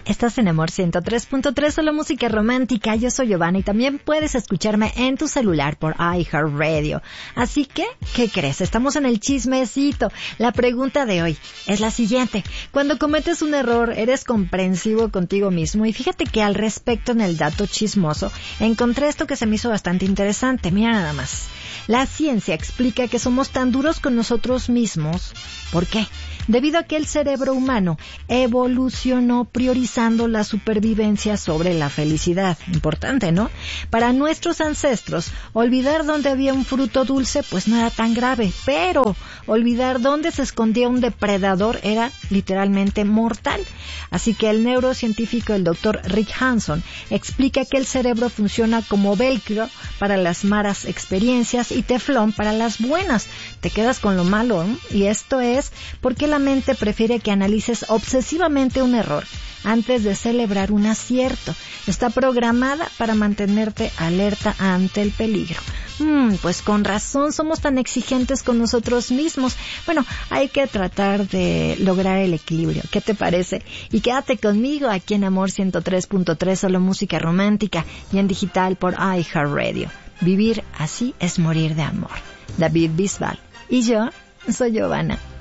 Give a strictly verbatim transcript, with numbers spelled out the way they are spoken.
Estás en Amor ciento tres punto tres, solo música romántica. Yo soy Giovanna y también puedes escucharme en tu celular por iHeartRadio. Así que, ¿qué crees? Estamos en el chismecito. La pregunta de hoy es la siguiente. Cuando cometes un error, ¿eres comprensivo contigo mismo? Y fíjate que al respecto, en el dato chismoso, encontré esto que se me hizo bastante interesante. Mira nada más. La ciencia explica que somos tan duros con nosotros mismos. ¿Por qué? Debido a que el cerebro humano evolucionó priorizando la supervivencia sobre la felicidad. Importante, ¿no? Para nuestros ancestros, olvidar dónde había un fruto dulce pues no era tan grave, pero olvidar dónde se escondía un depredador era literalmente mortal. Así que el neurocientífico, el doctor Rick Hanson, explica que el cerebro funciona como velcro para las malas experiencias y teflón para las buenas. Te quedas con lo malo, ¿eh? Y esto es porque la mente prefiere que analices obsesivamente un error antes de celebrar un acierto. Está programada para mantenerte alerta ante el peligro. Hmm, pues con razón somos tan exigentes con nosotros mismos. Bueno, hay que tratar de lograr el equilibrio. ¿Qué te parece? Y quédate conmigo aquí en Amor ciento tres punto tres, solo música romántica, y en digital por iHeartRadio. Vivir así es morir de amor. David Bisbal. Y yo soy Giovanna.